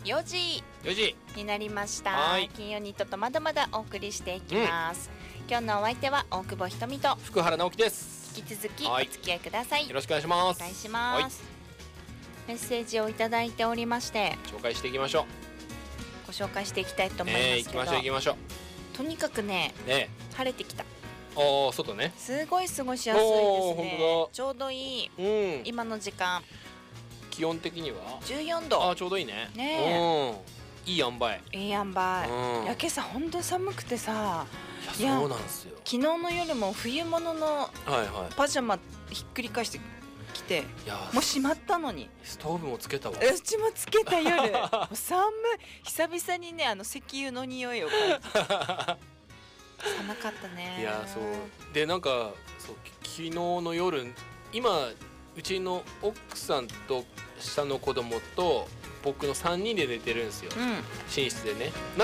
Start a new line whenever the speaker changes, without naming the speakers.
4時
4時
になりました。
はい。
金曜ニットとまだまだお送りしていきます。今日のお相手は大久保ひとみと
福原直樹です。
引き続きお
はい
付き合いください。
よろしくお願いします。
お願いします。メッセージをいただいておりまして、
紹介していきましょ
ご紹介していきたいと思いますけど、
行きましょう行きましょう。
とにかくね、晴れてきた。
外ね。
すごい過ごしやすいですね。
本当だ。
ちょうどいい。今の時間
気温的には
14度。
ちょうどいいね。
ね
いい塩梅。
いい塩梅。いや今朝ほんと寒くてさ、
いやそうなんですよ。
昨日の夜も冬物のパジャマひっくり返してきて、もうしまったのに
ストーブもつけたわ。
うちもつけた夜もう寒い。久々にね石油の匂いを感じた寒かったね。
いやそうでなんかそう昨日の夜今うちの奥さんと下の子供と僕の3人で寝てるんですよ、寝室でね。